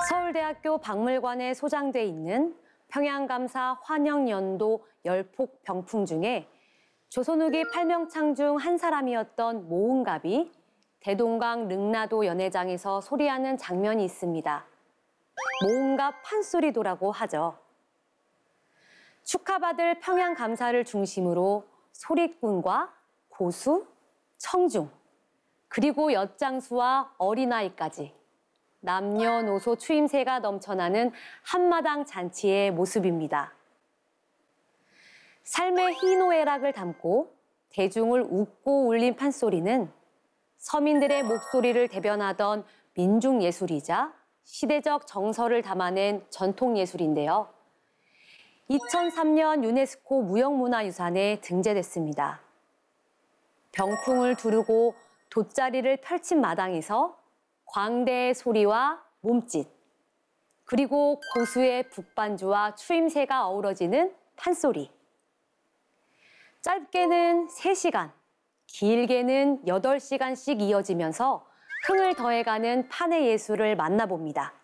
서울대학교 박물관에 소장돼 있는 평양감사 환영연도 열폭 병풍 중에 조선 후기 8명창 중 한 사람이었던 모은갑이 대동강 릉나도 연회장에서 소리하는 장면이 있습니다. 모은갑 판소리도라고 하죠. 축하받을 평양감사를 중심으로 소리꾼과 고수, 청중, 그리고 엿장수와 어린아이까지 남녀노소 추임새가 넘쳐나는 한마당 잔치의 모습입니다. 삶의 희노애락을 담고 대중을 웃고 울린 판소리는 서민들의 목소리를 대변하던 민중예술이자 시대적 정서를 담아낸 전통예술인데요. 2003년 유네스코 무형문화유산에 등재됐습니다. 병풍을 두르고 돗자리를 펼친 마당에서 광대의 소리와 몸짓, 그리고 고수의 북반주와 추임새가 어우러지는 판소리. 짧게는 3시간, 길게는 8시간씩 이어지면서 흥을 더해가는 판의 예술을 만나봅니다.